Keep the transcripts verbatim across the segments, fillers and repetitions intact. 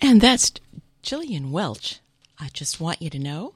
And that's Jillian Welch. I Just Want You to Know.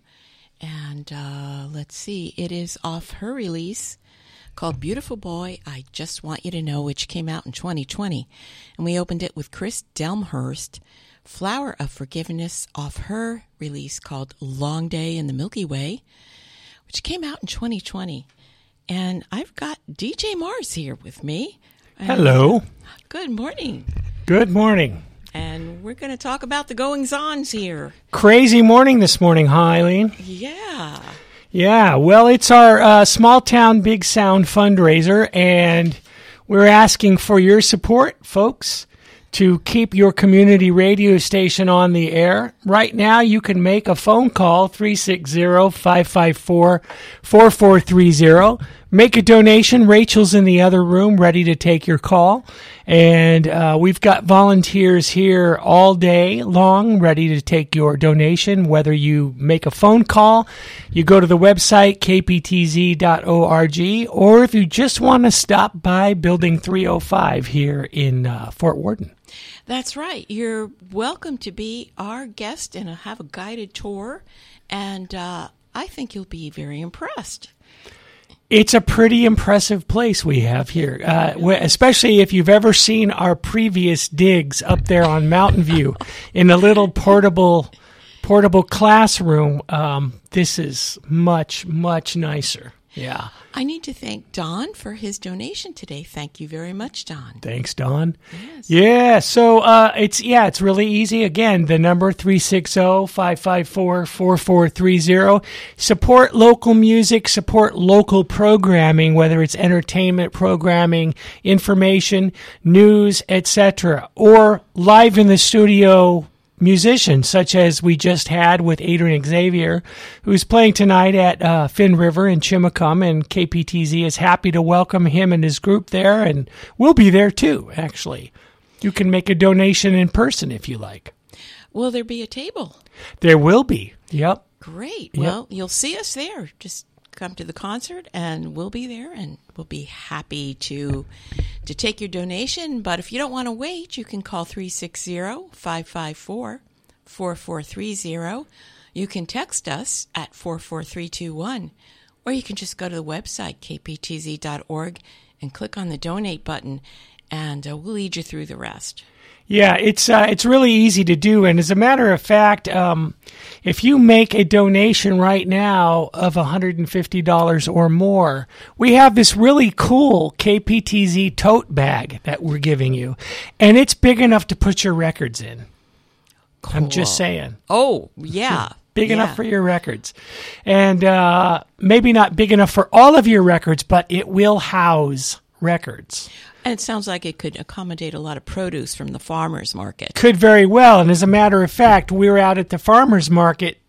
And uh, let's see, it is off her release called Beautiful Boy, I Just Want You to Know, which came out in twenty twenty. And we opened it with Chris Delmhurst, Flower of Forgiveness, off her release called Long Day in the Milky Way, which came out in twenty twenty. And I've got D J Mars here with me. Hello. And good morning. Good morning. And we're going to talk about the goings-ons here. Crazy morning this morning, huh, Eileen? Yeah. Yeah, well, it's our uh, Small Town Big Sound fundraiser, and we're asking for your support, folks, to keep your community radio station on the air. Right now, you can make a phone call, three six zero, five five four, four four three zero. Make a donation. Rachel's in the other room ready to take your call. And uh, we've got volunteers here all day long ready to take your donation, whether you make a phone call, you go to the website, k p t z dot org, or if you just want to stop by Building three oh five here in uh, Fort Worden. That's right. You're welcome to be our guest and have a guided tour. And uh, I think you'll be very impressed. It's a pretty impressive place we have here, uh, especially if you've ever seen our previous digs up there on Mountain View in a little portable portable classroom. Um, this is much, much nicer. Yeah. I need to thank Don for his donation today. Thank you very much, Don. Thanks, Don. Yes. Yeah. So uh, it's yeah, it's really easy. Again, the number three six zero, five five four, four four three zero. Support local music. Support local programming, whether it's entertainment programming, information, news, et cetera, or live in the studio musicians, such as we just had with Adrian Xavier, who's playing tonight at uh, Finn River in Chimacum, and K P T Z is happy to welcome him and his group there, and we'll be there too, actually. You can make a donation in person if you like. Will there be a table? There will be, yep. Great. Yep. Well, you'll see us there. Just come to the concert, and we'll be there, and we'll be happy to to take your donation. But if you don't want to wait, you can call three six zero, five five four, four four three zero. You can text us at four four three two one, or you can just go to the website, k p t z dot org, and click on the donate button, and uh, we'll lead you through the rest. Yeah, it's uh, it's really easy to do, and as a matter of fact, um, if you make a donation right now of one hundred fifty dollars or more, we have this really cool K P T Z tote bag that we're giving you, and it's big enough to put your records in. Cool. I'm just saying. Oh, yeah. Big yeah. enough for your records. And uh, maybe not big enough for all of your records, but it will house records. And it sounds like it could accommodate a lot of produce from the farmer's market. Could very well. And as a matter of fact, we were out at the farmer's market